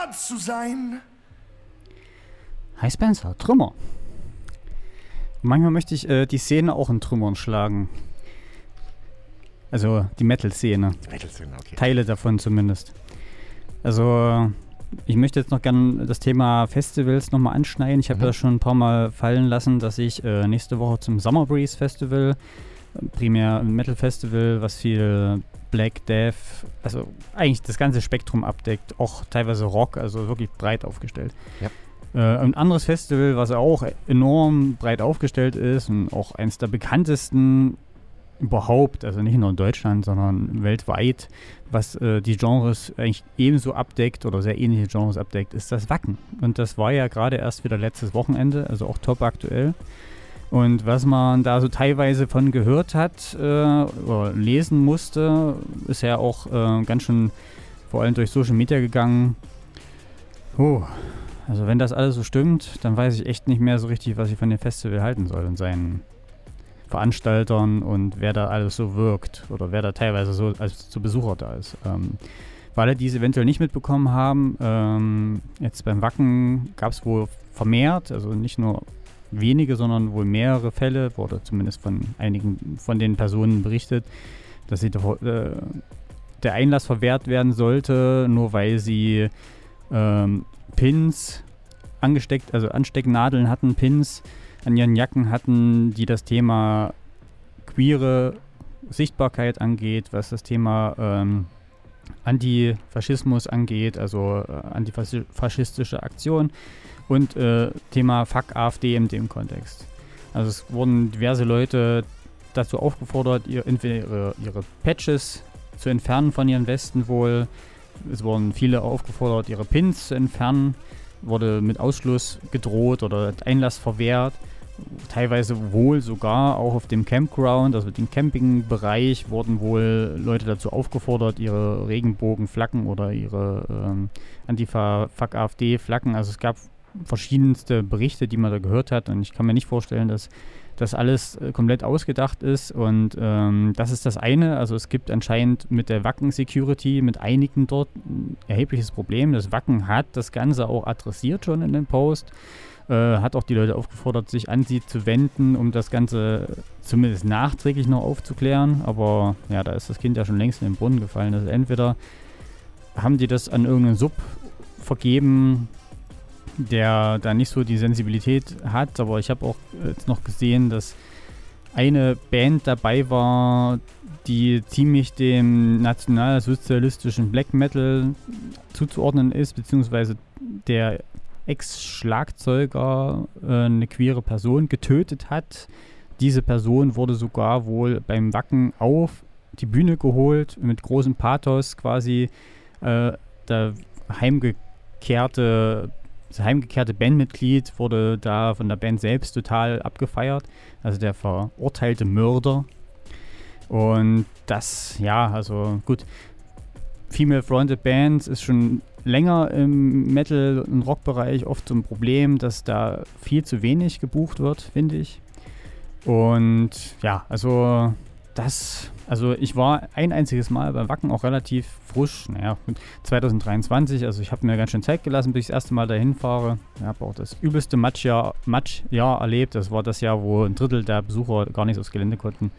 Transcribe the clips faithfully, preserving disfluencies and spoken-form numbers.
Trümmer zu sein. Hi Spencer, Trümmer. Manchmal möchte ich äh, die Szene auch in Trümmern schlagen. Also die Metal-Szene. Die Metal-Szene, okay. Teile davon zumindest. Also ich möchte jetzt noch gerne das Thema Festivals nochmal anschneiden. Ich habe Mhm. das schon ein paar Mal fallen lassen, dass ich äh, nächste Woche zum Summer Breeze Festival, primär ein Metal-Festival, was viel Black Death, also eigentlich das ganze Spektrum abdeckt, auch teilweise Rock, also wirklich breit aufgestellt. Ja. Äh, ein anderes Festival, was auch enorm breit aufgestellt ist und auch eines der bekanntesten überhaupt, also nicht nur in Deutschland, sondern weltweit, was äh, die Genres eigentlich ebenso abdeckt oder sehr ähnliche Genres abdeckt, ist das Wacken. Und das war ja gerade erst wieder letztes Wochenende, also auch top aktuell. Und was man da so teilweise von gehört hat äh, oder lesen musste, ist ja auch äh, ganz schön vor allem durch Social Media gegangen. Oh, also wenn das alles so stimmt, dann weiß ich echt nicht mehr so richtig, was ich von dem Festival halten soll und seinen Veranstaltern und wer da alles so wirkt oder wer da teilweise so als zu Besucher da ist. Ähm, für alle, die es eventuell nicht mitbekommen haben, ähm, jetzt beim Wacken gab es wohl vermehrt, also nicht nur wenige, sondern wohl mehrere Fälle, wurde zumindest von einigen von den Personen berichtet, dass sie äh, der Einlass verwehrt werden sollte, nur weil sie ähm, Pins angesteckt, also Anstecknadeln hatten, Pins an ihren Jacken hatten, die das Thema queere Sichtbarkeit angeht, was das Thema ähm, Antifaschismus angeht, also äh, antifaschistische Aktion und äh, Thema Fuck AfD in dem Kontext. Also es wurden diverse Leute dazu aufgefordert, ihr, entweder ihre, ihre Patches zu entfernen von ihren Westen wohl. Es wurden viele aufgefordert, ihre Pins zu entfernen. Wurde mit Ausschluss gedroht oder Einlass verwehrt. Teilweise wohl sogar auch auf dem Campground, also dem Campingbereich, wurden wohl Leute dazu aufgefordert, ihre Regenbogenflaggen oder ihre ähm, Antifa-Fuck-AfD-Flaggen. Also es gab verschiedenste Berichte, die man da gehört hat, und ich kann mir nicht vorstellen, dass das alles äh, komplett ausgedacht ist, und ähm, das ist das eine. Also es gibt anscheinend mit der Wacken Security, mit einigen dort ein erhebliches Problem. Das Wacken hat das Ganze auch adressiert schon in dem Post, äh, hat auch die Leute aufgefordert, sich an sie zu wenden, um das Ganze zumindest nachträglich noch aufzuklären, aber ja, da ist das Kind ja schon längst in den Brunnen gefallen. Also entweder haben die das an irgendeinen Sub vergeben, der da nicht so die Sensibilität hat, aber ich habe auch jetzt noch gesehen, dass eine Band dabei war, die ziemlich dem nationalsozialistischen Black Metal zuzuordnen ist, beziehungsweise der Ex-Schlagzeuger äh, eine queere Person getötet hat. Diese Person wurde sogar wohl beim Wacken auf die Bühne geholt, mit großem Pathos quasi äh, der heimgekehrte Das heimgekehrte Bandmitglied wurde da von der Band selbst total abgefeiert, also der verurteilte Mörder. Und das, ja, also gut, Female-Fronted Bands ist schon länger im Metal- und Rock-Bereich oft so ein Problem, dass da viel zu wenig gebucht wird, finde ich. Und ja, also das, also ich war ein einziges Mal beim Wacken, auch relativ frisch, naja, zwanzig dreiundzwanzig, also ich habe mir ganz schön Zeit gelassen, bis ich das erste Mal dahin fahre. Ich habe auch das übelste Matschjahr, Matschjahr erlebt, das war das Jahr, wo ein Drittel der Besucher gar nicht aufs Gelände konnten.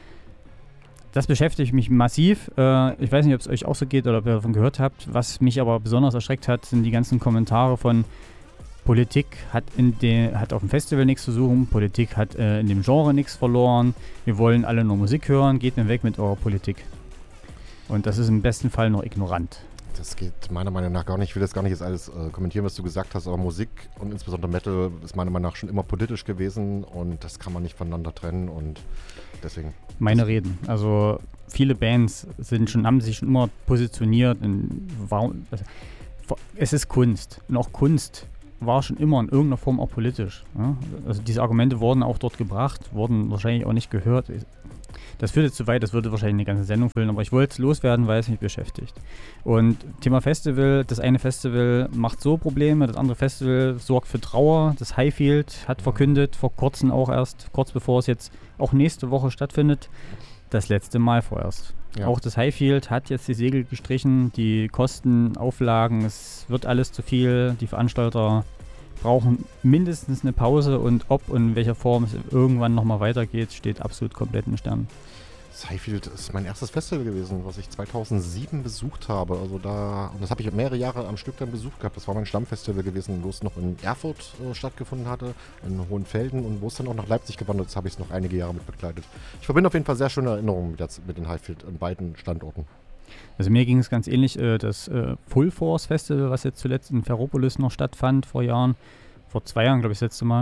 Das beschäftigt mich massiv. Äh, ich weiß nicht, ob es euch auch so geht oder ob ihr davon gehört habt. Was mich aber besonders erschreckt hat, sind die ganzen Kommentare von Politik hat, in de, hat auf dem Festival nichts zu suchen, Politik hat äh, in dem Genre nichts verloren, wir wollen alle nur Musik hören, geht mir weg mit eurer Politik. Und das ist im besten Fall noch ignorant. Das geht meiner Meinung nach gar nicht. Ich will das gar nicht jetzt alles äh, kommentieren, was du gesagt hast, aber Musik und insbesondere Metal ist meiner Meinung nach schon immer politisch gewesen, und das kann man nicht voneinander trennen, und deswegen. Meine Reden. Also viele Bands sind schon, haben sich schon immer positioniert. In, warum, also, es ist Kunst, und auch Kunst war schon immer in irgendeiner Form auch politisch. Ja? Also diese Argumente wurden auch dort gebracht, wurden wahrscheinlich auch nicht gehört. Das führt jetzt zu weit, das würde wahrscheinlich eine ganze Sendung füllen, aber ich wollte es loswerden, weil es mich beschäftigt. Und Thema Festival, das eine Festival macht so Probleme, das andere Festival sorgt für Trauer. Das Highfield hat verkündet, vor kurzem auch erst, kurz bevor es jetzt auch nächste Woche stattfindet, das letzte Mal vorerst. Ja. Auch das Highfield hat jetzt die Segel gestrichen, die Kosten, Auflagen, es wird alles zu viel. Die Veranstalter brauchen mindestens eine Pause und ob und in welcher Form es irgendwann nochmal weitergeht, steht absolut komplett in den Sternen. Das Highfield ist mein erstes Festival gewesen, was ich zweitausendsieben besucht habe. Also da, und das habe ich mehrere Jahre am Stück dann besucht gehabt. Das war mein Stammfestival gewesen, wo es noch in Erfurt äh, stattgefunden hatte, in Hohenfelden, und wo es dann auch nach Leipzig gewandert ist, habe ich es noch einige Jahre mit begleitet. Ich verbinde auf jeden Fall sehr schöne Erinnerungen mit, der, mit den Highfield an beiden Standorten. Also mir ging es ganz ähnlich, äh, das äh, Full Force Festival, was jetzt zuletzt in Ferropolis noch stattfand vor Jahren, vor zwei Jahren glaube ich das letzte Mal,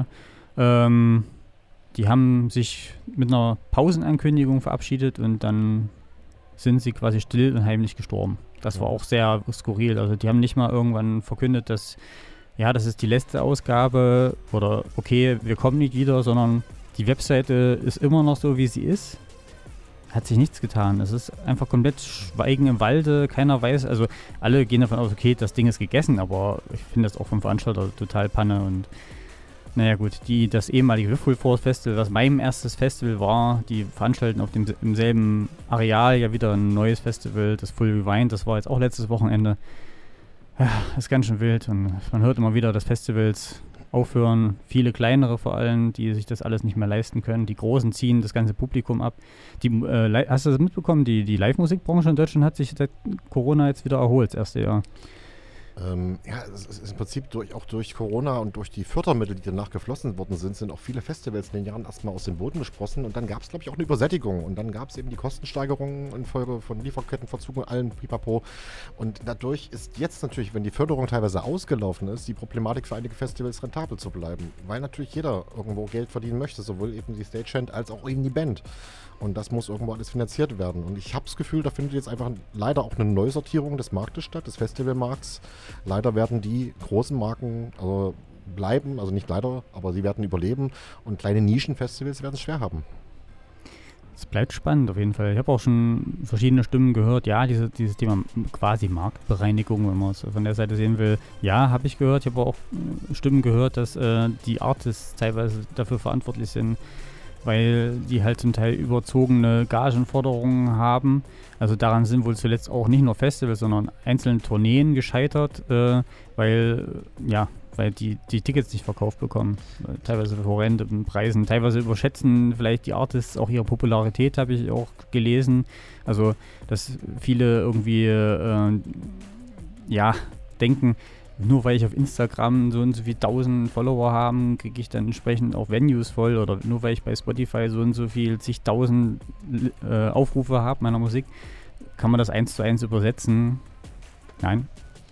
ähm, die haben sich mit einer Pausenankündigung verabschiedet und dann sind sie quasi still und heimlich gestorben. Das ja. war auch sehr skurril. Also die haben nicht mal irgendwann verkündet, dass ja, das ist die letzte Ausgabe oder okay, wir kommen nicht wieder, sondern die Webseite ist immer noch so, wie sie ist. Hat sich nichts getan. Es ist einfach komplett Schweigen im Walde. Keiner weiß, also alle gehen davon aus, okay, das Ding ist gegessen, aber ich finde das auch vom Veranstalter total Panne. Und naja gut, die, das ehemalige Full Force Festival, was mein erstes Festival war, die veranstalten auf dem im selben Areal ja wieder ein neues Festival, das Full Rewind, das war jetzt auch letztes Wochenende. Ja, ist ganz schön wild und man hört immer wieder, dass Festivals aufhören, viele kleinere vor allem, die sich das alles nicht mehr leisten können. Die Großen ziehen das ganze Publikum ab. Die, äh, hast du das mitbekommen? Die, die Live-Musikbranche in Deutschland hat sich seit Corona jetzt wieder erholt, das erste Jahr. Ähm, ja, es ist im Prinzip durch, auch durch Corona und durch die Fördermittel, die danach geflossen worden sind, sind auch viele Festivals in den Jahren erstmal aus dem Boden gesprossen und dann gab es, glaube ich, auch eine Übersättigung und dann gab es eben die Kostensteigerungen infolge von Lieferkettenverzug und allen Pipapo und dadurch ist jetzt natürlich, wenn die Förderung teilweise ausgelaufen ist, die Problematik für einige Festivals rentabel zu bleiben, weil natürlich jeder irgendwo Geld verdienen möchte, sowohl eben die Stagehand als auch eben die Band. Und das muss irgendwo alles finanziert werden. Und ich habe das Gefühl, da findet jetzt einfach leider auch eine Neusortierung des Marktes statt, des Festivalmarkts. Leider werden die großen Marken also bleiben, also nicht leider, aber sie werden überleben. Und kleine Nischenfestivals werden es schwer haben. Es bleibt spannend auf jeden Fall. Ich habe auch schon verschiedene Stimmen gehört. Ja, diese, dieses Thema quasi Marktbereinigung, wenn man es von der Seite sehen will. Ja, habe ich gehört. Ich habe auch Stimmen gehört, dass äh, die Artists teilweise dafür verantwortlich sind, weil die halt zum Teil überzogene Gagenforderungen haben. Also daran sind wohl zuletzt auch nicht nur Festivals, sondern einzelne Tourneen gescheitert, äh, weil ja, weil die, die Tickets nicht verkauft bekommen. Teilweise für horrende Preisen. Teilweise überschätzen vielleicht die Artists auch ihre Popularität, habe ich auch gelesen. Also, dass viele irgendwie äh, ja, denken, nur weil ich auf Instagram so und so viele tausend Follower habe, kriege ich dann entsprechend auch Venues voll oder nur weil ich bei Spotify so und so viel zigtausend äh, Aufrufe habe meiner Musik, kann man das eins zu eins übersetzen? Nein.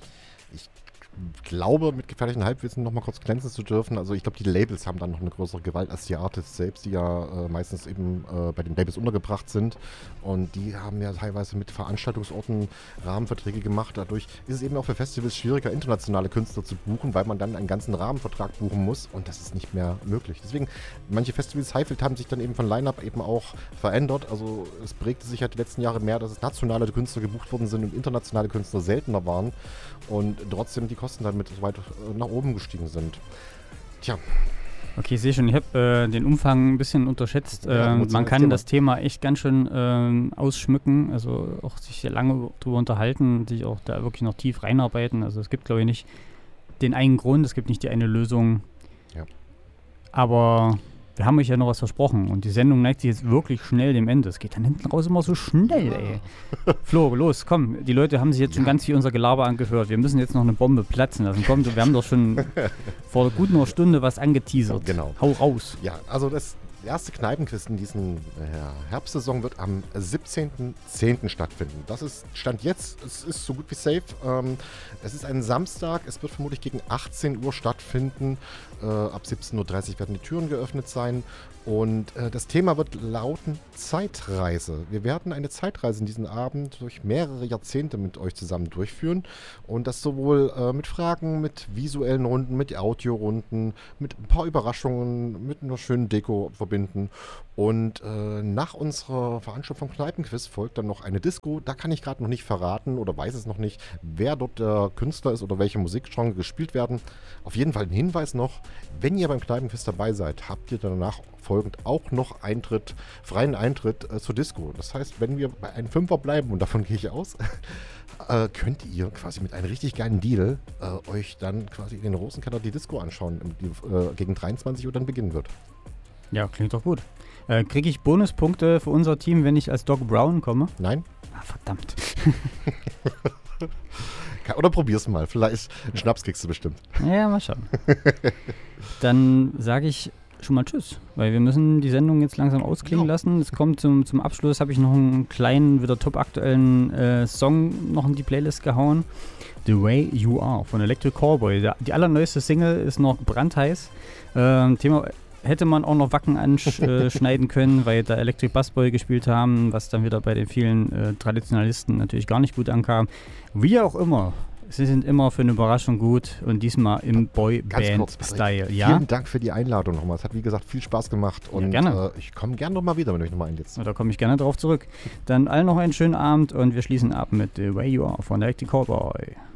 Ich glaube, mit gefährlichen Halbwissen noch mal kurz glänzen zu dürfen. Also ich glaube, die Labels haben dann noch eine größere Gewalt als die Artists selbst, die ja äh, meistens eben äh, bei den Labels untergebracht sind. Und die haben ja teilweise mit Veranstaltungsorten Rahmenverträge gemacht. Dadurch ist es eben auch für Festivals schwieriger, internationale Künstler zu buchen, weil man dann einen ganzen Rahmenvertrag buchen muss. Und das ist nicht mehr möglich. Deswegen, manche Festivals, Highfield, haben sich dann eben von Line-Up eben auch verändert. Also es prägte sich halt die letzten Jahre mehr, dass es nationale Künstler gebucht worden sind und internationale Künstler seltener waren. Und trotzdem die Kosten dann mit so weit nach oben gestiegen sind. Tja. Okay, ich sehe schon, ich habe äh, den Umfang ein bisschen unterschätzt. Ja, ähm, man kann Thema. das Thema echt ganz schön ähm, ausschmücken, also auch sich sehr lange drüber unterhalten, sich auch da wirklich noch tief reinarbeiten. Also es gibt, glaube ich, nicht den einen Grund, es gibt nicht die eine Lösung. Ja. Aber wir haben euch ja noch was versprochen und die Sendung neigt sich jetzt wirklich schnell dem Ende. Es geht dann hinten raus immer so schnell, ey. Flo, los, komm. Die Leute haben sich jetzt ja. schon ganz viel unser Gelaber angehört. Wir müssen jetzt noch eine Bombe platzen lassen. Komm, wir haben doch schon vor gut einer Stunde was angeteasert. Genau. Hau raus. Ja, also das erste Kneipenquiz in diesen äh, Herbstsaison wird am siebzehnten zehnten stattfinden. Das ist Stand jetzt, es ist so gut wie safe. Ähm, es ist ein Samstag, es wird vermutlich gegen achtzehn Uhr stattfinden. Äh, ab siebzehn Uhr dreißig werden die Türen geöffnet sein. Und äh, das Thema wird lauten Zeitreise. Wir werden eine Zeitreise in diesem Abend durch mehrere Jahrzehnte mit euch zusammen durchführen. Und das sowohl äh, mit Fragen, mit visuellen Runden, mit Audiorunden, mit ein paar Überraschungen, mit einer schönen Deko verbinden. Und äh, nach unserer Veranstaltung vom Kneipenquiz folgt dann noch eine Disco. Da kann ich gerade noch nicht verraten oder weiß es noch nicht, wer dort der Künstler ist oder welche Musikgenre gespielt werden. Auf jeden Fall ein Hinweis noch, wenn ihr beim Kneipenquiz dabei seid, habt ihr danach voll folgend auch noch Eintritt, freien Eintritt äh, zur Disco. Das heißt, wenn wir bei einem Fünfer bleiben, und davon gehe ich aus, äh, könnt ihr quasi mit einem richtig geilen Deal äh, euch dann quasi in den Rosenkeller die Disco anschauen, die äh, gegen dreiundzwanzig Uhr dann beginnen wird. Ja, klingt doch gut. Äh, Kriege ich Bonuspunkte für unser Team, wenn ich als Doc Brown komme? Nein. Ah, verdammt. Oder probier's mal. Vielleicht einen Schnaps kriegst du bestimmt. Ja, mal schauen. Dann sage ich schon mal Tschüss, weil wir müssen die Sendung jetzt langsam ausklingen ja. lassen. Es kommt zum, zum Abschluss, habe ich noch einen kleinen, wieder top-aktuellen äh, Song noch in die Playlist gehauen. The Way You Are von Electric Callboy. Der, die allerneueste Single ist noch brandheiß. Ähm, Thema hätte man auch noch Wacken anschneiden können, weil da Electric Busboy gespielt haben, was dann wieder bei den vielen äh, Traditionalisten natürlich gar nicht gut ankam. Wie auch immer, sie sind immer für eine Überraschung gut und diesmal im Boyband-Style. Ja? Vielen Dank für die Einladung nochmal. Es hat, wie gesagt, viel Spaß gemacht und ja, gerne. Äh, ich komme gerne nochmal wieder, wenn du mich nochmal einlädst. Da komme ich gerne drauf zurück. Dann allen noch einen schönen Abend und wir schließen ab mit The Way You Are von Electric Callboy.